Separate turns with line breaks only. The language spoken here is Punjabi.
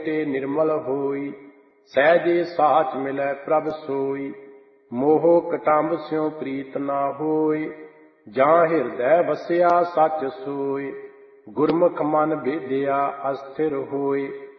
ਤੇ ਨਿਰਮਲ ਹੋਈ। ਸਹਿਜੇ ਸਾਚ ਮਿਲੈ ਪ੍ਰਭ ਸੋਈ, ਮੋਹ ਕਟੰਬ ਸਿਉ ਪ੍ਰੀਤ ਨਾ ਹੋਇ। ਜਾਂ ਹਿਰਦੈ ਵਸਿਆ ਸਚ ਸੋਇ, ਗੁਰਮੁਖ ਮਨ ਭੇਦਿਆ ਅਸਥਿਰ ਹੋਇ।